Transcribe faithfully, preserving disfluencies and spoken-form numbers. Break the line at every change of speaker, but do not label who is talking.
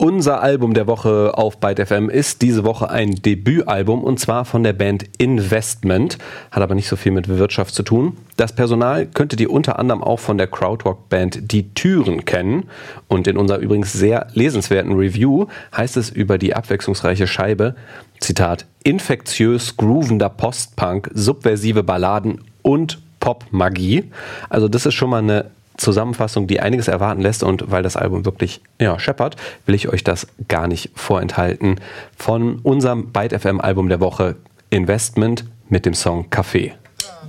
Unser Album der Woche auf Byte F M ist diese Woche ein Debütalbum und zwar von der Band Investment, hat aber nicht so viel mit Wirtschaft zu tun. Das Personal könntet ihr unter anderem auch von der Krautrock-Band Die Türen kennen und in unserer übrigens sehr lesenswerten Review heißt es über die abwechslungsreiche Scheibe, Zitat, infektiös groovender Postpunk, subversive Balladen und Popmagie. Also das ist schon mal eine Zusammenfassung, die einiges erwarten lässt und weil das Album wirklich ja, scheppert, will ich euch das gar nicht vorenthalten. Von unserem Byte F M Album der Woche Investment mit dem Song Café.